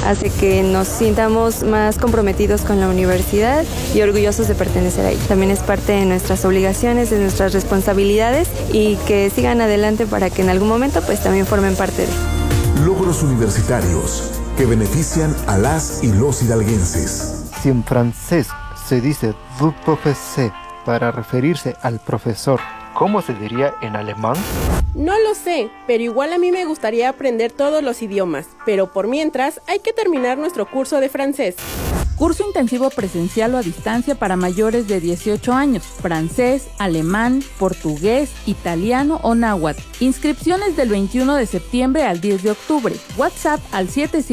hace que nos sintamos más comprometidos con la universidad y orgullosos de pertenecer ahí. También es parte de nuestras obligaciones, de nuestras responsabilidades y que sigan adelante para que en algún momento pues también formen parte de. Logros universitarios que benefician a las y los hidalguenses. Si en francés se dice vous professeur para referirse al profesor, ¿cómo se diría en alemán? No lo sé, pero igual a mí me gustaría aprender todos los idiomas, pero por mientras hay que terminar nuestro curso de francés. Curso intensivo presencial o a distancia para mayores de 18 años, francés, alemán, portugués, italiano o náhuatl. Inscripciones del 21 de septiembre al 10 de octubre. WhatsApp al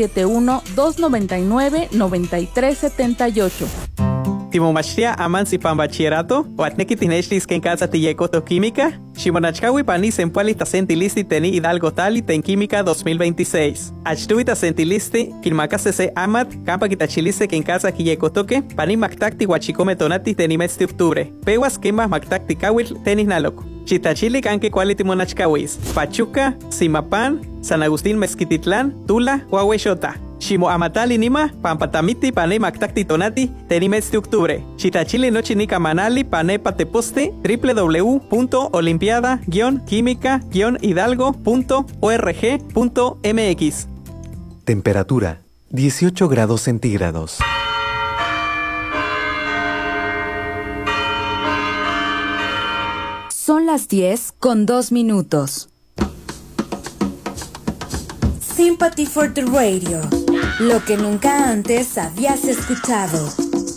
771-299-9378. Timomachtia amansi pan bachillerato, Huatneki tinechlis que en casa tillecoto química, Shimonachkawi panis en pualita sentilisti teni Hidalgo tali ten química 2026. Achtuita sentilisti, kilmakasese amat, campa kitachiliste que en casa quillecotoque, pani mactacti huachicome tonati teni mes de octubre. Peguas quema mactacti kawil tenis naloco. Chitachili canque quality monachkawis. Pachuca, Simapan, San Agustín Mezquititlán, Tula, Huahuexota. Shimo amatali nima, pampatamiti pane mactacti tonati, tenimes de octubre. Chitachili no chinica manali pane pateposte, www.olimpiada-química-hidalgo.org.mx. Temperatura, 18 grados centígrados. Son las 10:02. Sympathy for the Radio. Lo que nunca antes habías escuchado.